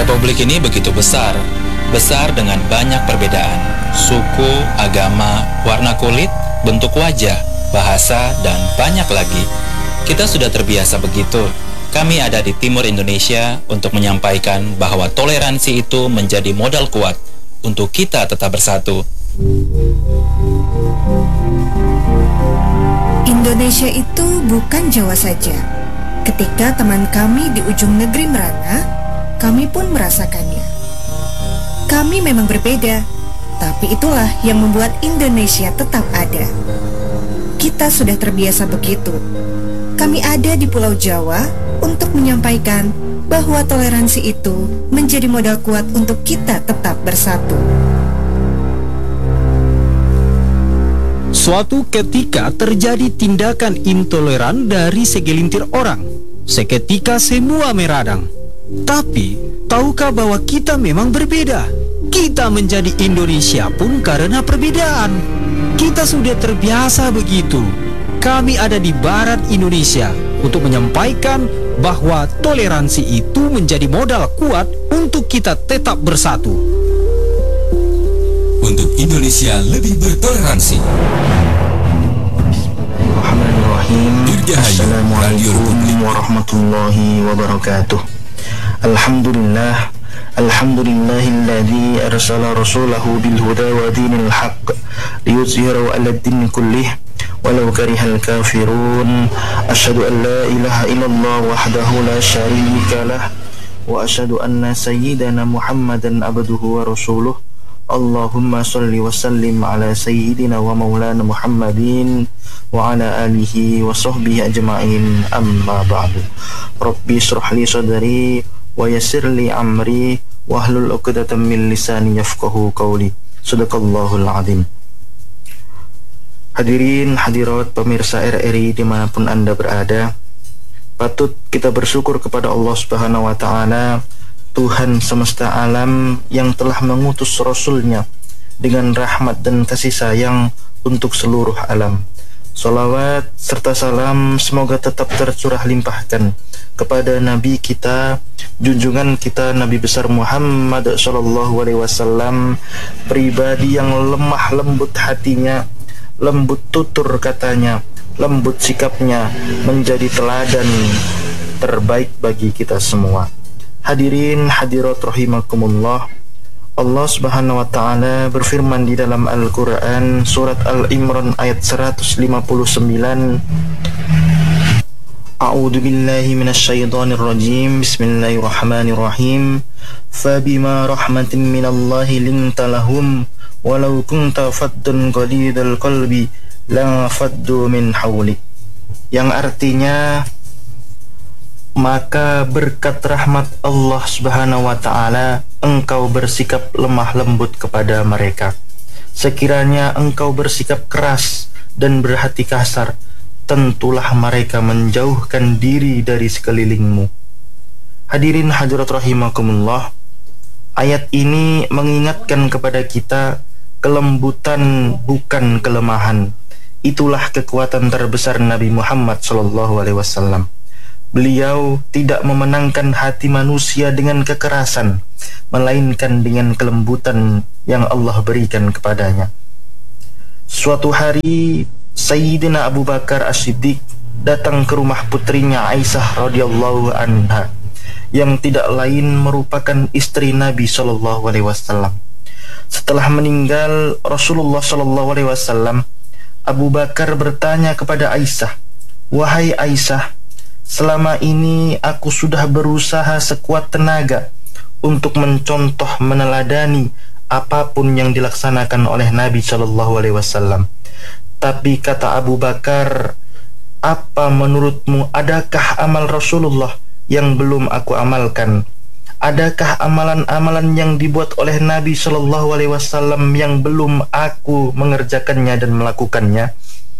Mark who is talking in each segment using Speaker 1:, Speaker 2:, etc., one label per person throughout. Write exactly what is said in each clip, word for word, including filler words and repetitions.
Speaker 1: Republik ini begitu besar, besar dengan banyak perbedaan, suku, agama, warna kulit, bentuk wajah, bahasa, dan banyak lagi. Kita sudah terbiasa begitu. Kami ada di timur Indonesia untuk menyampaikan bahwa toleransi itu menjadi modal kuat untuk kita tetap bersatu.
Speaker 2: Indonesia itu bukan Jawa saja. Ketika teman kami di ujung negeri merana, kami pun merasakannya. Kami memang berbeda, tapi itulah yang membuat Indonesia tetap ada. Kita sudah terbiasa begitu. Kami ada di Pulau Jawa untuk menyampaikan bahwa toleransi itu menjadi modal kuat untuk kita tetap bersatu.
Speaker 3: Suatu ketika terjadi tindakan intoleran dari segelintir orang. Seketika semua meradang. Tapi, tahukah bahwa kita memang berbeda? Kita menjadi Indonesia pun karena perbedaan. Kita sudah terbiasa begitu. Kami ada di barat Indonesia untuk menyampaikan bahwa toleransi itu menjadi modal kuat untuk kita tetap bersatu.
Speaker 4: Untuk Indonesia lebih bertoleransi.
Speaker 5: Bismillahirrahmanirrahim. Assalamualaikum warahmatullahi wabarakatuh. Alhamdulillah, alhamdulillahilladzi arsala rasulahu bil huda wa dinil haqq liyuzhirahu 'alad din kullih walau karihal kafirun. Asyhadu an la ilaha illallah wahdahu la syarika lah wa asyhadu anna sayyidana Muhammadan abduhu wa rasuluh. Allahumma salli wa sallim ala sayyidina wa maulana Muhammadin wa ala alihi wa sahbihi ajma'in, amma ba'du. Rabbi shrah li sadri wa yassir li amri wahlul 'uqdatam min lisani yafqahu qawli. Shadaqallahul azim. Hadirin hadirat pemirsa R R I dimanapun Anda berada, patut kita bersyukur kepada Allah Subhanahu wa ta'ala, Tuhan semesta alam yang telah mengutus Rasulnya dengan rahmat dan kasih sayang untuk seluruh alam. Salawat serta salam semoga tetap tercurah limpahkan kepada Nabi kita, junjungan kita Nabi besar Muhammad Sallallahu Alaihi Wasallam, pribadi yang lemah lembut hatinya, lembut tutur katanya, lembut sikapnya, menjadi teladan terbaik bagi kita semua. Hadirin hadirat rahimakumullah, Allah Subhanahu wa ta'ala berfirman di dalam Al-Quran surat Al-Imran ayat seratus lima puluh sembilan. A'udzu billahi minasyaitonir rajim. Bismillahirrahmanirrahim. Fabima rahmatin minallahi linta lahum walau kunta faddan ghalidal qalbi la faddu min hawlik. Yang artinya, maka berkat rahmat Allah Subhanahu wa ta'ala engkau bersikap lemah lembut kepada mereka. Sekiranya engkau bersikap keras dan berhati kasar, tentulah mereka menjauhkan diri dari sekelilingmu. Hadirin hadirat rahimakumullah, ayat ini mengingatkan kepada kita kelembutan bukan kelemahan. Itulah kekuatan terbesar Nabi Muhammad sallallahu alaihi wasallam. Beliau tidak memenangkan hati manusia dengan kekerasan, melainkan dengan kelembutan yang Allah berikan kepadanya. Suatu hari, Sayyidina Abu Bakar As-Siddiq datang ke rumah putrinya Aisyah radhiyallahu anha, yang tidak lain merupakan istri Nabi sallallahu alaihi wasallam. Setelah meninggal Rasulullah sallallahu alaihi wasallam, Abu Bakar bertanya kepada Aisyah, "Wahai Aisyah, selama ini aku sudah berusaha sekuat tenaga untuk mencontoh meneladani apapun yang dilaksanakan oleh Nabi Shallallahu Alaihi Wasallam. Tapi kata Abu Bakar, apa menurutmu, adakah amal Rasulullah yang belum aku amalkan? Adakah amalan-amalan yang dibuat oleh Nabi Shallallahu Alaihi Wasallam yang belum aku mengerjakannya dan melakukannya?"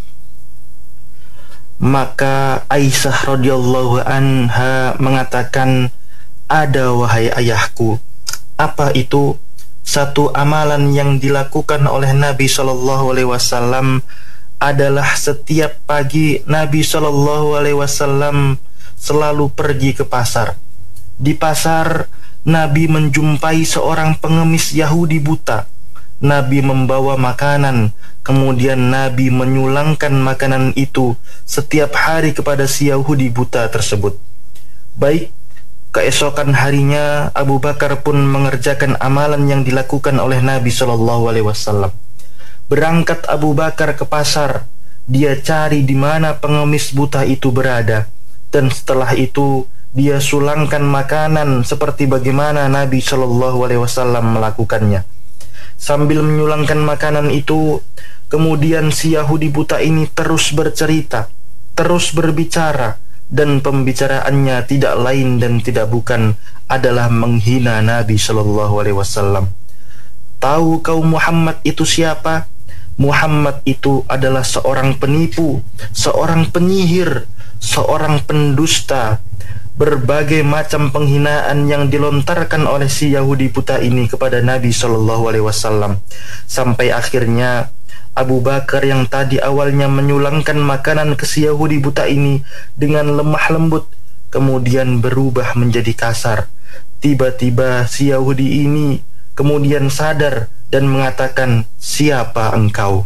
Speaker 5: Maka Aisyah radhiyallahu anha mengatakan, "Ada wahai ayahku." Apa itu? Satu amalan yang dilakukan oleh Nabi Shallallahu Alaihi Wasallam adalah setiap pagi Nabi Shallallahu Alaihi Wasallam selalu pergi ke pasar. Di pasar Nabi menjumpai seorang pengemis Yahudi buta. Nabi membawa makanan, kemudian Nabi menyulangkan makanan itu setiap hari kepada si Yahudi buta tersebut. Baik, keesokan harinya Abu Bakar pun mengerjakan amalan yang dilakukan oleh Nabi Shallallahu Alaihi Wasallam. Berangkat Abu Bakar ke pasar, dia cari di mana pengemis buta itu berada, dan setelah itu dia sulangkan makanan seperti bagaimana Nabi Shallallahu Alaihi Wasallam melakukannya. Sambil menyulangkan makanan itu, kemudian si Yahudi buta ini terus bercerita, terus berbicara, dan pembicaraannya tidak lain dan tidak bukan adalah menghina Nabi Shallallahu Alaihi Wasallam. Tahu kau Muhammad itu siapa? Muhammad itu adalah seorang penipu, seorang penyihir, seorang pendusta. Berbagai macam penghinaan yang dilontarkan oleh si Yahudi buta ini kepada Nabi Shallallahu Alaihi Wasallam, sampai akhirnya Abu Bakar yang tadi awalnya menyulangkan makanan ke si Yahudi buta ini dengan lemah lembut, kemudian berubah menjadi kasar. Tiba-tiba si Yahudi ini kemudian sadar dan mengatakan, "Siapa engkau?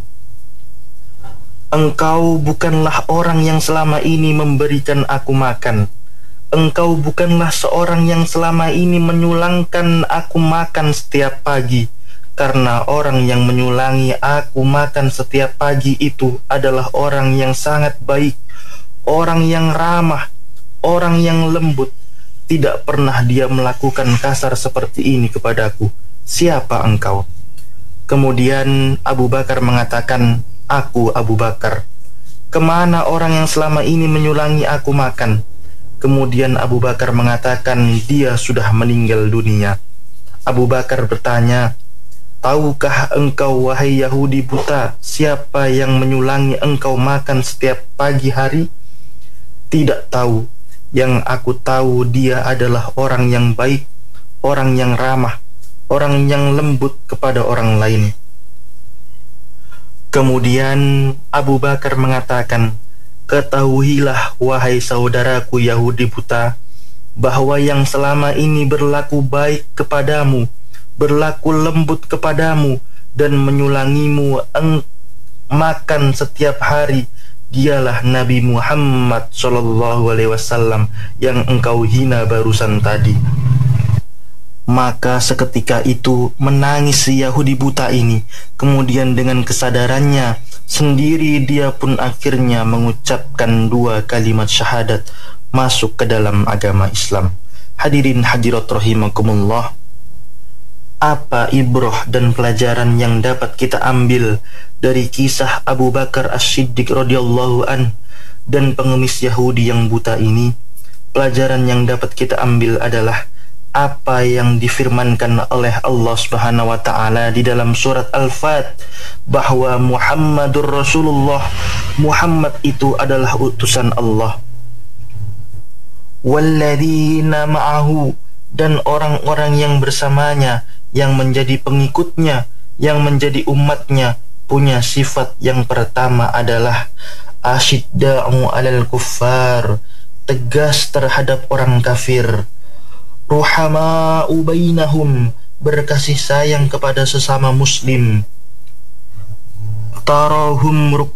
Speaker 5: Engkau bukanlah orang yang selama ini memberikan aku makan. Engkau bukanlah seorang yang selama ini menyulangkan aku makan setiap pagi. Karena orang yang menyulangi aku makan setiap pagi itu adalah orang yang sangat baik, orang yang ramah, orang yang lembut. Tidak pernah dia melakukan kasar seperti ini kepadaku. Siapa engkau?" Kemudian Abu Bakar mengatakan, "Aku Abu Bakar. Kemana orang yang selama ini menyulangi aku makan?" Kemudian Abu Bakar mengatakan, "Dia sudah meninggal dunia." Abu Bakar bertanya, "Tahukah engkau wahai Yahudi buta, siapa yang menyulangi engkau makan setiap pagi hari?" "Tidak tahu. Yang aku tahu dia adalah orang yang baik, orang yang ramah, orang yang lembut kepada orang lain." Kemudian Abu Bakar mengatakan, "Ketahuilah wahai saudaraku Yahudi buta, bahwa yang selama ini berlaku baik kepadamu, berlaku lembut kepadamu, dan menyulangimu eng makan setiap hari, dialah Nabi Muhammad Shallallahu Alaihi Wasallam yang engkau hina barusan tadi." Maka seketika itu menangis si Yahudi buta ini. Kemudian dengan kesadarannya sendiri dia pun akhirnya mengucapkan dua kalimat syahadat, masuk ke dalam agama Islam. Hadirin hadirat rahimakumullah, apa ibrah dan pelajaran yang dapat kita ambil dari kisah Abu Bakar As-Siddiq radhiyallahu an dan pengemis Yahudi yang buta ini? Pelajaran yang dapat kita ambil adalah apa yang difirmankan oleh Allah Subhanahu wa taala di dalam surat Al-Fat, bahwa Muhammadur Rasulullah, Muhammad itu adalah utusan Allah. Walladzina ma'ahu, dan orang-orang yang bersamanya, yang menjadi pengikutnya, yang menjadi umatnya, punya sifat yang pertama adalah asyidda'u 'alal kuffar, tegas terhadap orang kafir. Ruhama'u bainahum, berkasih sayang kepada sesama muslim. Tarahum